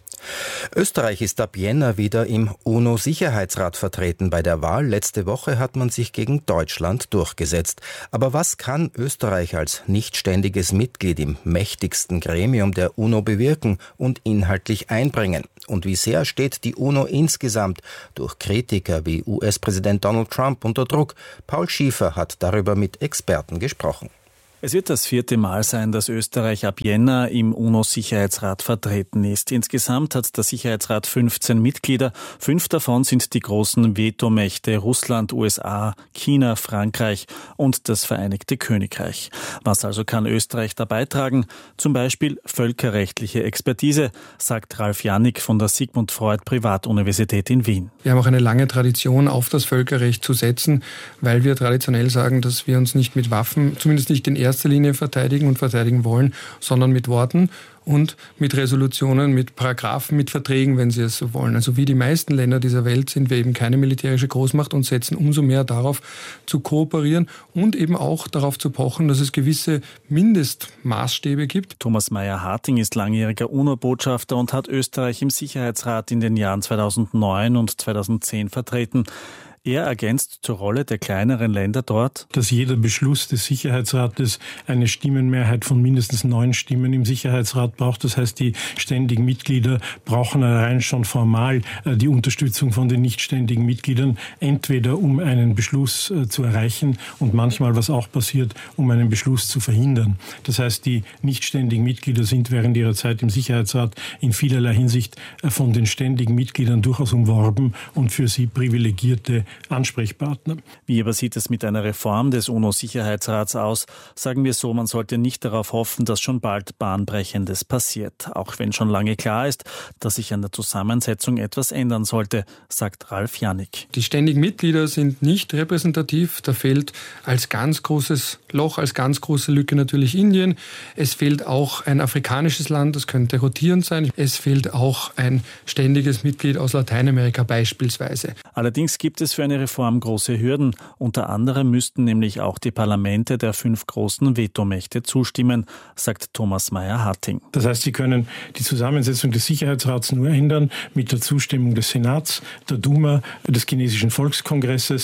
Österreich ist ab Jänner wieder im UNO-Sicherheitsrat vertreten. Bei der Wahl letzte Woche hat man sich gegen Deutschland durchgesetzt. Aber was kann Österreich als nichtständiges Mitglied im mächtigsten Gremium der UNO bewirken und inhaltlich einbringen? Und wie sehr steht die UNO insgesamt durch Kritiker wie US-Präsident Donald Trump unter Druck? Paul Schiefer hat darüber mit Experten gesprochen. Es wird das 4. Mal sein, dass Österreich ab Jänner im UNO-Sicherheitsrat vertreten ist. Insgesamt hat der Sicherheitsrat 15 Mitglieder. 5 davon sind die großen Vetomächte Russland, USA, China, Frankreich und das Vereinigte Königreich. Was also kann Österreich da beitragen? Zum Beispiel völkerrechtliche Expertise, sagt Ralf Jannik von der Sigmund Freud Privatuniversität in Wien. Wir haben auch eine lange Tradition, auf das Völkerrecht zu setzen, weil wir traditionell sagen, dass wir uns nicht mit Waffen, zumindest nicht in erster Linie verteidigen und verteidigen wollen, sondern mit Worten und mit Resolutionen, mit Paragraphen, mit Verträgen, wenn Sie es so wollen. Also wie die meisten Länder dieser Welt sind wir eben keine militärische Großmacht und setzen umso mehr darauf zu kooperieren und eben auch darauf zu pochen, dass es gewisse Mindestmaßstäbe gibt. Thomas Meyer-Harting ist langjähriger UNO-Botschafter und hat Österreich im Sicherheitsrat in den Jahren 2009 und 2010 vertreten. Er ergänzt zur Rolle der kleineren Länder dort, dass jeder Beschluss des Sicherheitsrates eine Stimmenmehrheit von mindestens 9 Stimmen im Sicherheitsrat braucht. Das heißt, die ständigen Mitglieder brauchen allein schon formal die Unterstützung von den nicht ständigen Mitgliedern, entweder um einen Beschluss zu erreichen und manchmal, was auch passiert, um einen Beschluss zu verhindern. Das heißt, die nicht ständigen Mitglieder sind während ihrer Zeit im Sicherheitsrat in vielerlei Hinsicht von den ständigen Mitgliedern durchaus umworben und für sie privilegierte Ansprechpartner. Wie aber sieht es mit einer Reform des UNO-Sicherheitsrats aus? Sagen wir so, man sollte nicht darauf hoffen, dass schon bald Bahnbrechendes passiert. Auch wenn schon lange klar ist, dass sich an der Zusammensetzung etwas ändern sollte, sagt Ralf Jannik. Die ständigen Mitglieder sind nicht repräsentativ. Da fehlt als ganz großes Loch, als ganz große Lücke natürlich Indien. Es fehlt auch ein afrikanisches Land, das könnte rotierend sein. Es fehlt auch ein ständiges Mitglied aus Lateinamerika beispielsweise. Allerdings gibt es für eine Reform große Hürden. Unter anderem müssten nämlich auch die Parlamente der 5 großen Vetomächte zustimmen, sagt Thomas Meyer-Harting. Das heißt, sie können die Zusammensetzung des Sicherheitsrats nur ändern mit der Zustimmung des Senats, der Duma, des chinesischen Volkskongresses,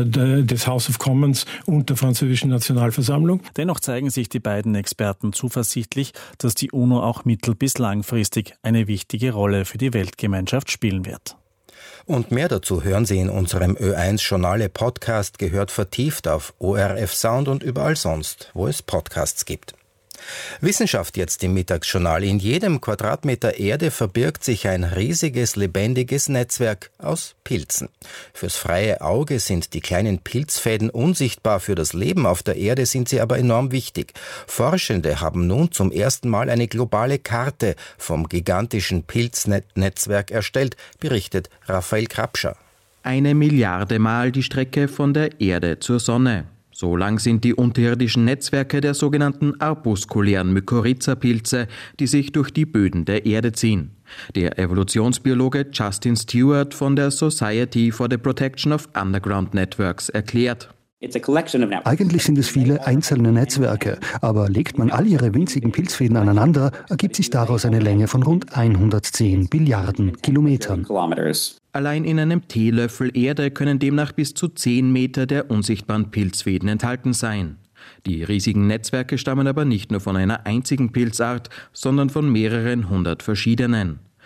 des House of Commons und der französischen Nationalversammlung. Dennoch zeigen sich die beiden Experten zuversichtlich, dass die UNO auch mittel- bis langfristig eine wichtige Rolle für die Weltgemeinschaft spielen wird. Und mehr dazu hören Sie in unserem Ö1 Journale Podcast, gehört vertieft auf ORF Sound und überall sonst, wo es Podcasts gibt. Wissenschaft jetzt im Mittagsjournal. In jedem Quadratmeter Erde verbirgt sich ein riesiges, lebendiges Netzwerk aus Pilzen. Fürs freie Auge sind die kleinen Pilzfäden unsichtbar, für das Leben auf der Erde sind sie aber enorm wichtig. Forschende haben nun zum ersten Mal eine globale Karte vom gigantischen Pilznetzwerk erstellt, berichtet Raphael Krapscher. 1 Milliarde Mal die Strecke von der Erde zur Sonne. So lang sind die unterirdischen Netzwerke der sogenannten arbuskulären Mykorrhiza-Pilze, die sich durch die Böden der Erde ziehen. Der Evolutionsbiologe Justin Stewart von der Society for the Protection of Underground Networks erklärt: Eigentlich sind es viele einzelne Netzwerke, aber legt man all ihre winzigen Pilzfäden aneinander, ergibt sich daraus eine Länge von rund 110 Billiarden Kilometern. Allein in einem Teelöffel Erde können demnach bis zu 10 Meter der unsichtbaren Pilzfäden enthalten sein. Die riesigen Netzwerke stammen aber nicht nur von einer einzigen Pilzart, sondern von mehreren hundert verschiedenen.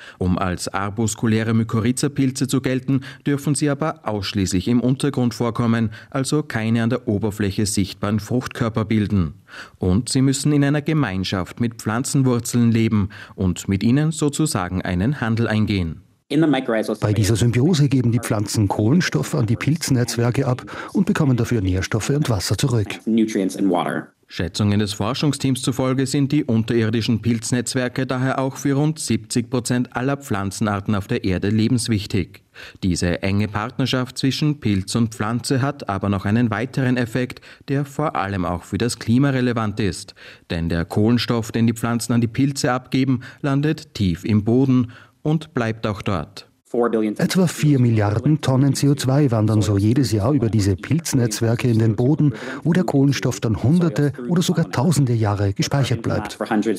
Um als arbuskuläre Mykorrhizapilze zu gelten, dürfen sie aber ausschließlich im Untergrund vorkommen, also keine an der Oberfläche sichtbaren Fruchtkörper bilden. Und sie müssen in einer Gemeinschaft mit Pflanzenwurzeln leben und mit ihnen sozusagen einen Handel eingehen. Bei dieser Symbiose geben die Pflanzen Kohlenstoffe an die Pilznetzwerke ab und bekommen dafür Nährstoffe und Wasser zurück. Schätzungen des Forschungsteams zufolge sind die unterirdischen Pilznetzwerke daher auch für rund 70% aller Pflanzenarten auf der Erde lebenswichtig. Diese enge Partnerschaft zwischen Pilz und Pflanze hat aber noch einen weiteren Effekt, der vor allem auch für das Klima relevant ist. Denn der Kohlenstoff, den die Pflanzen an die Pilze abgeben, landet tief im Boden und bleibt auch dort. Etwa 4 Milliarden Tonnen CO2 wandern so jedes Jahr über diese Pilznetzwerke in den Boden, wo der Kohlenstoff dann Hunderte oder sogar Tausende Jahre gespeichert bleibt.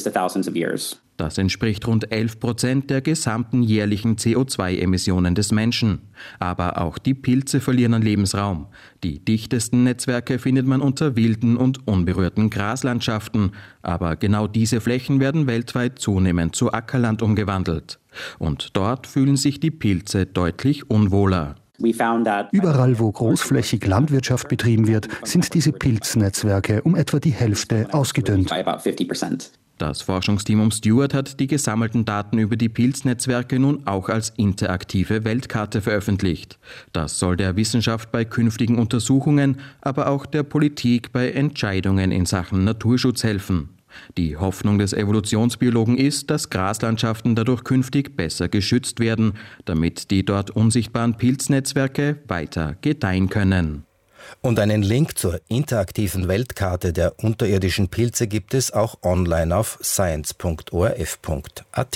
Das entspricht rund 11% der gesamten jährlichen CO2-Emissionen des Menschen. Aber auch die Pilze verlieren an Lebensraum. Die dichtesten Netzwerke findet man unter wilden und unberührten Graslandschaften. Aber genau diese Flächen werden weltweit zunehmend zu Ackerland umgewandelt. Und dort fühlen sich die Pilze deutlich unwohler. Überall, wo großflächig Landwirtschaft betrieben wird, sind diese Pilznetzwerke um etwa die Hälfte ausgedünnt. Das Forschungsteam um Stewart hat die gesammelten Daten über die Pilznetzwerke nun auch als interaktive Weltkarte veröffentlicht. Das soll der Wissenschaft bei künftigen Untersuchungen, aber auch der Politik bei Entscheidungen in Sachen Naturschutz helfen. Die Hoffnung des Evolutionsbiologen ist, dass Graslandschaften dadurch künftig besser geschützt werden, damit die dort unsichtbaren Pilznetzwerke weiter gedeihen können. Und einen Link zur interaktiven Weltkarte der unterirdischen Pilze gibt es auch online auf science.orf.at.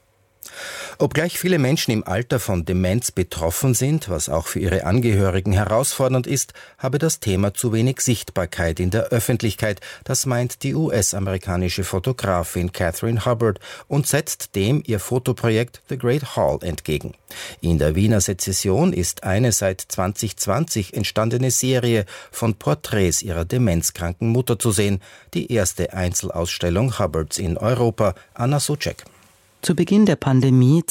Obgleich viele Menschen im Alter von Demenz betroffen sind, was auch für ihre Angehörigen herausfordernd ist, habe das Thema zu wenig Sichtbarkeit in der Öffentlichkeit. Das meint die US-amerikanische Fotografin Catherine Hubbard und setzt dem ihr Fotoprojekt The Great Hall entgegen. In der Wiener Sezession ist eine seit 2020 entstandene Serie von Porträts ihrer demenzkranken Mutter zu sehen. Die erste Einzelausstellung Hubbards in Europa. Anna Socek. Zu Beginn der Pandemie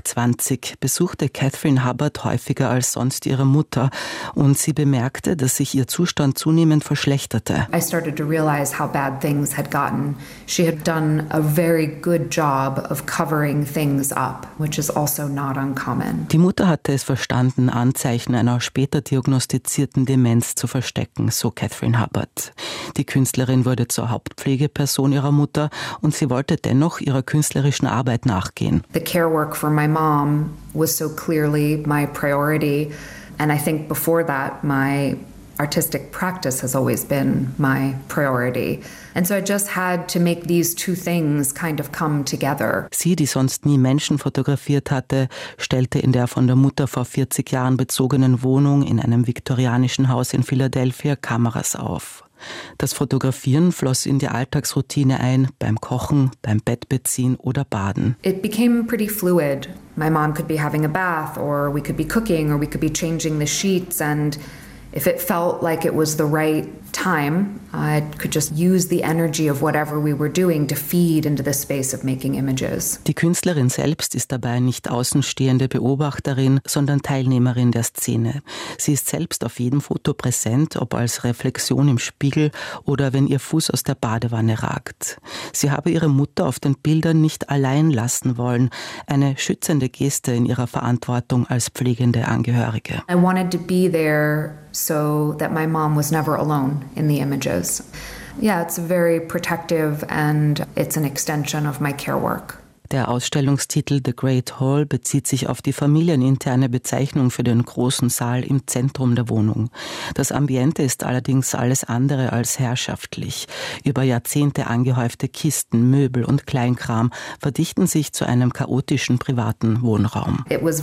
2020 besuchte Catherine Hubbard häufiger als sonst ihre Mutter und sie bemerkte, dass sich ihr Zustand zunehmend verschlechterte. I started to realize how bad things had gotten. She had done a very good job of covering things up, which is also not uncommon. Die Mutter hatte es verstanden, Anzeichen einer später diagnostizierten Demenz zu verstecken, so Catherine Hubbard. Die Künstlerin wurde zur Hauptpflegeperson ihrer Mutter und sie wollte dennoch ihrer künstlerischen Arbeit nachgehen. The care work for my mom was so clearly my priority, and I think before that my artistic practice has always been my priority. And so I just had to make these two things kind of come together. Sie, die sonst nie Menschen fotografiert hatte, stellte in der von der Mutter vor 40 Jahren bezogenen Wohnung in einem viktorianischen Haus in Philadelphia Kameras auf. Das Fotografieren floss in die Alltagsroutine ein, beim Kochen, beim Bettbeziehen oder Baden. It became pretty fluid. My mom could be having a bath, or we could be cooking, or we could be changing the sheets, and if it felt like it was the right time, I could just use the energy of whatever we were doing to feed into the space of making images. Die Künstlerin selbst ist dabei nicht außenstehende Beobachterin, sondern Teilnehmerin der Szene. Sie ist selbst auf jedem Foto präsent, ob als Reflexion im Spiegel oder wenn ihr Fuß aus der Badewanne ragt. Sie habe ihre Mutter auf den Bildern nicht allein lassen wollen, eine schützende Geste in ihrer Verantwortung als pflegende Angehörige. I wanted to be there so that my mom was never alone in the images. Yeah, it's very protective and it's an extension of my care work. Der Ausstellungstitel The Great Hall bezieht sich auf die familieninterne Bezeichnung für den großen Saal im Zentrum der Wohnung. Das Ambiente ist allerdings alles andere als herrschaftlich. Über Jahrzehnte angehäufte Kisten, Möbel und Kleinkram verdichten sich zu einem chaotischen privaten Wohnraum. Es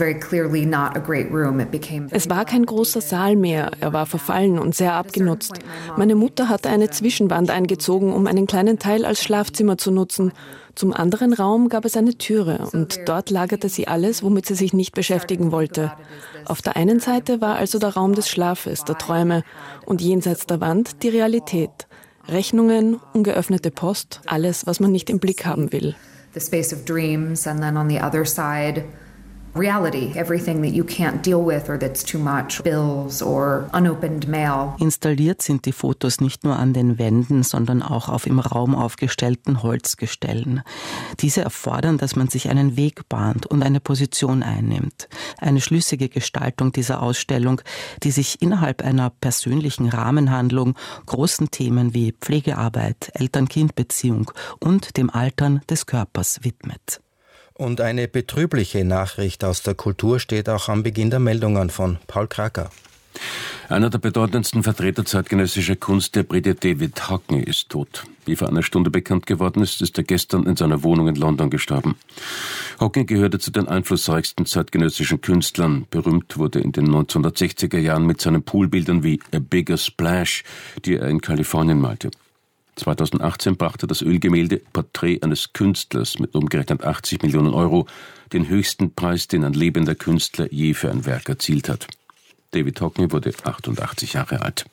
war kein großer Saal mehr, er war verfallen und sehr abgenutzt. Meine Mutter hatte eine Zwischenwand eingezogen, um einen kleinen Teil als Schlafzimmer zu nutzen. Zum anderen Raum gab es eine Türe und dort lagerte sie alles, womit sie sich nicht beschäftigen wollte. Auf der einen Seite war also der Raum des Schlafes, der Träume und jenseits der Wand die Realität. Rechnungen, ungeöffnete Post, alles, was man nicht im Blick haben will. the space of dreams, and then on the other side, reality, everything that you can't deal with or that's too much, bills or unopened mail. Installiert sind die Fotos nicht nur an den Wänden, sondern auch auf im Raum aufgestellten Holzgestellen. Diese erfordern, dass man sich einen Weg bahnt und eine Position einnimmt. Eine schlüssige Gestaltung dieser Ausstellung, die sich innerhalb einer persönlichen Rahmenhandlung großen Themen wie Pflegearbeit, Eltern-Kind-Beziehung und dem Altern des Körpers widmet. Und eine betrübliche Nachricht aus der Kultur steht auch am Beginn der Meldungen von Paul Kraker. Einer der bedeutendsten Vertreter zeitgenössischer Kunst, der Brite David Hockney, ist tot. Wie vor einer Stunde bekannt geworden ist er gestern in seiner Wohnung in London gestorben. Hockney gehörte zu den einflussreichsten zeitgenössischen Künstlern. Berühmt wurde in den 1960er Jahren mit seinen Poolbildern wie A Bigger Splash, die er in Kalifornien malte. 2018 brachte das Ölgemälde Porträt eines Künstlers mit umgerechnet 80 Millionen Euro den höchsten Preis, den ein lebender Künstler je für ein Werk erzielt hat. David Hockney wurde 88 Jahre alt.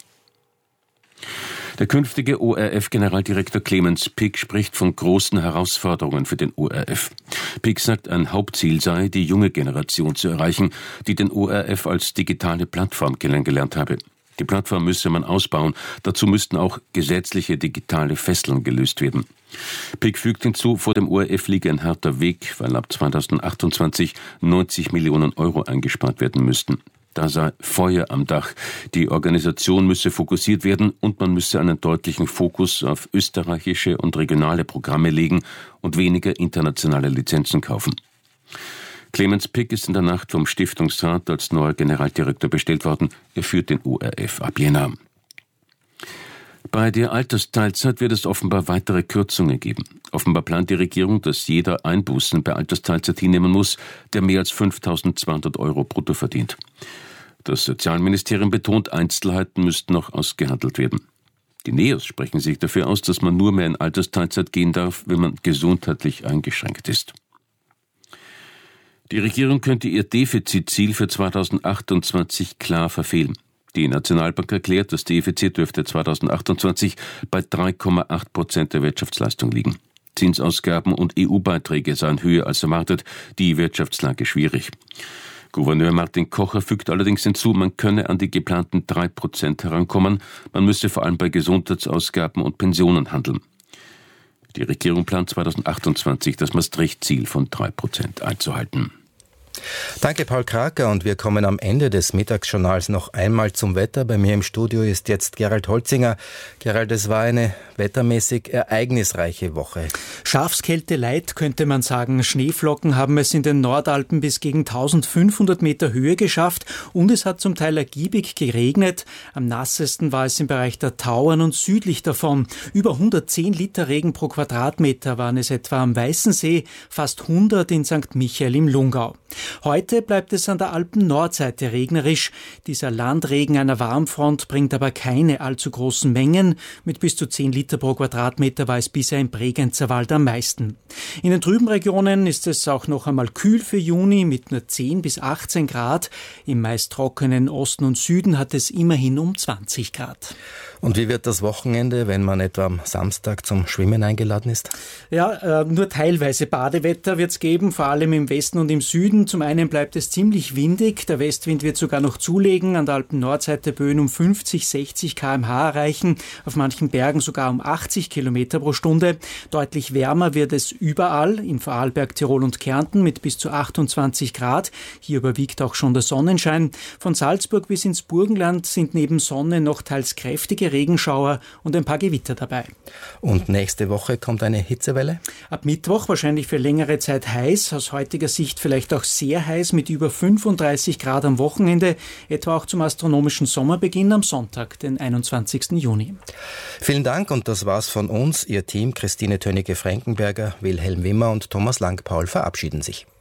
Der künftige ORF-Generaldirektor Clemens Pick spricht von großen Herausforderungen für den ORF. Pick sagt, ein Hauptziel sei, die junge Generation zu erreichen, die den ORF als digitale Plattform kennengelernt habe. Die Plattform müsse man ausbauen. Dazu müssten auch gesetzliche digitale Fesseln gelöst werden. Pick fügt hinzu, vor dem ORF liege ein harter Weg, weil ab 2028 90 Millionen Euro eingespart werden müssten. Da sei Feuer am Dach. Die Organisation müsse fokussiert werden und man müsse einen deutlichen Fokus auf österreichische und regionale Programme legen und weniger internationale Lizenzen kaufen. Clemens Pick ist in der Nacht vom Stiftungsrat als neuer Generaldirektor bestellt worden. Er führt den ORF ab Jänner. Bei der Altersteilzeit wird es offenbar weitere Kürzungen geben. Offenbar plant die Regierung, dass jeder Einbußen bei Altersteilzeit hinnehmen muss, der mehr als 5.200 Euro brutto verdient. Das Sozialministerium betont, Einzelheiten müssten noch ausgehandelt werden. Die NEOS sprechen sich dafür aus, dass man nur mehr in Altersteilzeit gehen darf, wenn man gesundheitlich eingeschränkt ist. Die Regierung könnte ihr Defizitziel für 2028 klar verfehlen. Die Nationalbank erklärt, das Defizit dürfte 2028 bei 3,8% der Wirtschaftsleistung liegen. Zinsausgaben und EU-Beiträge seien höher als erwartet, die Wirtschaftslage schwierig. Gouverneur Martin Kocher fügt allerdings hinzu, man könne an die geplanten 3% herankommen, man müsse vor allem bei Gesundheitsausgaben und Pensionen handeln. Die Regierung plant 2028 das Maastricht-Ziel von 3% einzuhalten. Danke, Paul Kraker, und wir kommen am Ende des Mittagsjournals noch einmal zum Wetter. Bei mir im Studio ist jetzt Gerald Holzinger. Gerald, es war eine wettermäßig ereignisreiche Woche. Schafskälte light, könnte man sagen. Schneeflocken haben es in den Nordalpen bis gegen 1500 Meter Höhe geschafft und es hat zum Teil ergiebig geregnet. Am nassesten war es im Bereich der Tauern und südlich davon. Über 110 Liter Regen pro Quadratmeter waren es etwa am Weißensee, fast 100 in St. Michael im Lungau. Heute bleibt es an der Alpen-Nordseite regnerisch. Dieser Landregen einer Warmfront bringt aber keine allzu großen Mengen. Mit bis zu 10 Liter pro Quadratmeter war es bisher im Bregenzer Wald am meisten. In den trüben Regionen ist es auch noch einmal kühl für Juni mit nur 10 bis 18 Grad. Im meist trockenen Osten und Süden hat es immerhin um 20 Grad. Und wie wird das Wochenende, wenn man etwa am Samstag zum Schwimmen eingeladen ist? Ja, nur teilweise Badewetter wird es geben, vor allem im Westen und im Süden. Zum einen bleibt es ziemlich windig, der Westwind wird sogar noch zulegen, an der Alpen-Nordseite Böen um 50, 60 km/h erreichen, auf manchen Bergen sogar um 80 Kilometer pro Stunde. Deutlich wärmer wird es überall, in Vorarlberg, Tirol und Kärnten mit bis zu 28 Grad. Hier überwiegt auch schon der Sonnenschein. Von Salzburg bis ins Burgenland sind neben Sonne noch teils kräftige Regenschauer und ein paar Gewitter dabei. Und nächste Woche kommt eine Hitzewelle? Ab Mittwoch wahrscheinlich für längere Zeit heiß, aus heutiger Sicht vielleicht auch sehr heiß mit über 35 Grad am Wochenende, etwa auch zum astronomischen Sommerbeginn am Sonntag, den 21. Juni. Vielen Dank und das war's von uns. Ihr Team Christine Tönnecke-Frankenberger, Wilhelm Wimmer und Thomas Lang-Paul verabschieden sich.